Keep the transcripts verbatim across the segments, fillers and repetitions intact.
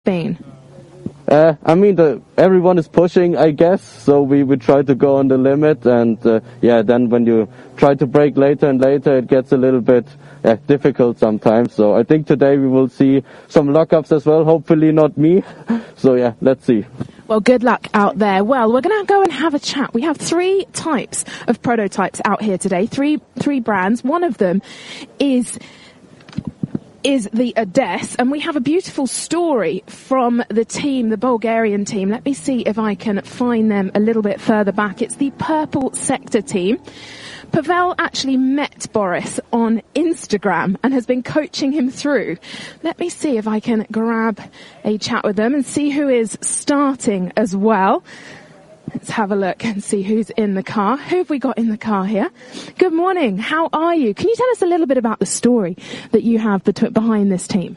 been? Uh, I mean, the, everyone is pushing, I guess, so we, we try to go on the limit, and uh, yeah, then when you try to brake later and later, it gets a little bit uh, difficult sometimes. So I think today we will see some lockups as well, hopefully not me. So yeah, let's see. Well, good luck out there. Well, we're going to go and have a chat. We have three types of prototypes out here today, three three brands. One of them is is the Adess, and we have a beautiful story from the team, the Bulgarian team. Let me see if I can find them a little bit further back. It's the Purple Sector team. Pavel actually met Boris on Instagram and has been coaching him through. Let me see if I can grab a chat with them and see who is starting as well. Let's have a look and see who's in the car. Who have we got in the car here? Good morning. How are you? Can you tell us a little bit about the story that you have bet- behind this team?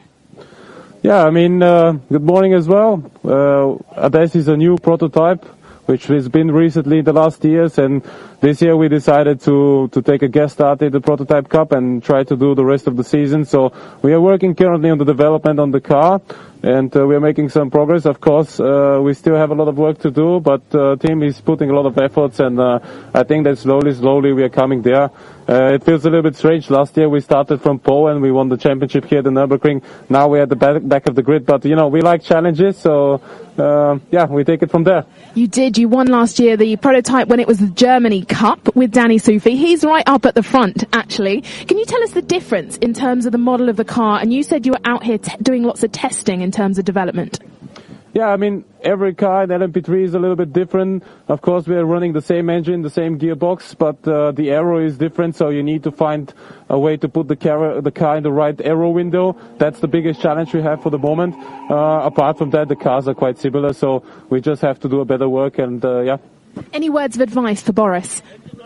Yeah, I mean, uh, good morning as well. Uh, Adess is a new prototype, which has been recently in the last years, and this year we decided to, to take a guest start in the Prototype Cup and try to do the rest of the season. So we are working currently on the development on the car, and uh, we are making some progress. Of course, uh, we still have a lot of work to do, but the uh, team is putting a lot of efforts, and uh, I think that slowly, slowly we are coming there. Uh, it feels a little bit strange. Last year we started from pole and we won the championship here at the Nürburgring. Now we're at the back, back of the grid, but you know, we like challenges, so uh, yeah, we take it from there. You did. You won last year the prototype when it was the Germany Cup with Danny Sufi. He's right up at the front, actually. Can you tell us the difference in terms of the model of the car? And you said you were out here t- doing lots of testing in terms of development. Yeah, I mean, every car in L M P three is a little bit different. Of course, we are running the same engine, the same gearbox, but uh, the aero is different, so you need to find a way to put the car, the car in the right aero window. That's the biggest challenge we have for the moment. Uh, apart from that, the cars are quite similar, so we just have to do a better work, and uh, yeah. Any words of advice for Boris?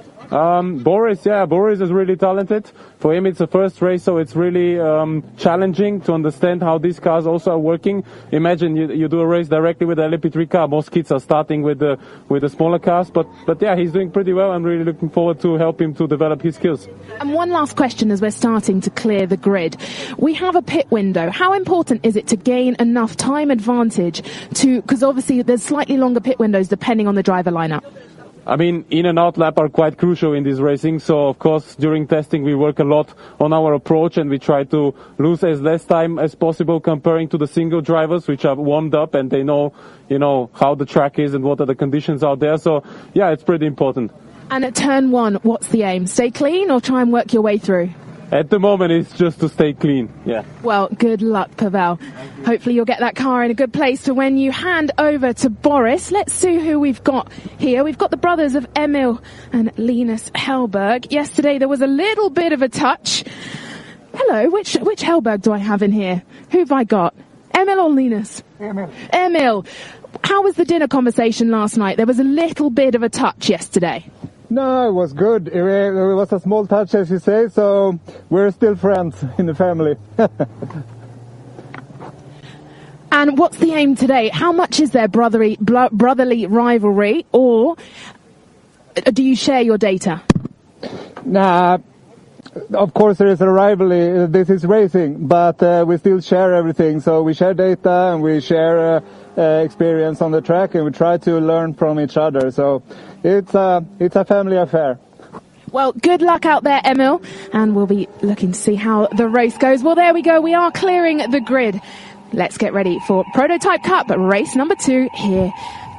Um, Boris, yeah, Boris is really talented. For him, it's the first race, so it's really um, challenging to understand how these cars also are working. Imagine you, you do a race directly with the L M P three car. Most kids are starting with the with the smaller cars, but but yeah, he's doing pretty well. I'm really looking forward to help him to develop his skills. And one last question as we're starting to clear the grid. We have a pit window. How important is it to gain enough time advantage to, because obviously there's slightly longer pit windows depending on the driver lineup? I mean, in and out lap are quite crucial in this racing. So, of course, during testing, we work a lot on our approach and we try to lose as less time as possible comparing to the single drivers, which are warmed up and they know, you know, how the track is and what are the conditions out there. So, yeah, it's pretty important. And at turn one, what's the aim? Stay clean or try and work your way through? At the moment, it's just to stay clean, yeah. Well, good luck, Pavel. Hopefully you'll get that car in a good place for when you hand over to Boris. Let's see who we've got here. We've got the brothers of Emil and Linus Hellberg. Yesterday there was a little bit of a touch. Hello, which which Hellberg do I have in here? Who have I got? Emil or Linus? Emil. Emil. How was the dinner conversation last night? There was a little bit of a touch yesterday. No, it was good. It was a small touch, as you say, so we're still friends in the family. And what's the aim today? How much is there brotherly, brotherly rivalry, or do you share your data? Nah, of course there is a rivalry. This is racing, but uh, we still share everything. So we share data and we share uh, uh, experience on the track, and we try to learn from each other. So it's a it's a family affair. Well, good luck out there, Emil, and we'll be looking to see how the race goes. Well, there we go. We are clearing the grid. Let's get ready for Prototype Cup race number two here.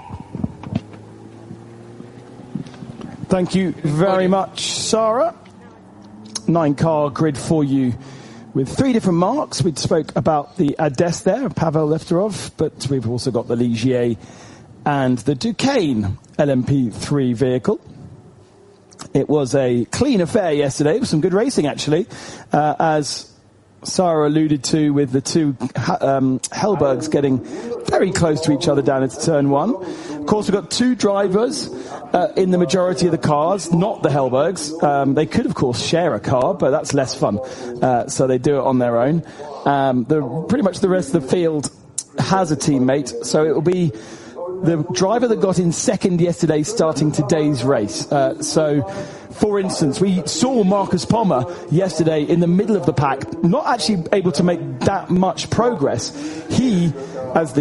Thank you very much, Sarah. Nine car grid for you with three different marks. We spoke about the Adess there, Pavel Lefterov, but we've also got the Ligier and the Duqueine L M P three vehicle. It was a clean affair yesterday with some good racing, actually, uh, as Sarah alluded to, with the two um, Hellbergs getting very close to each other down into turn one. Of course, we've got two drivers uh, in the majority of the cars, not the Hellbergs. Um, they could, of course, share a car, but that's less fun. Uh, so they do it on their own. Um, the, pretty much the rest of the field has a teammate, so it will be the driver that got in second yesterday starting today's race. Uh, so, for instance, we saw Marcus Pommer yesterday in the middle of the pack, not actually able to make that much progress. He as the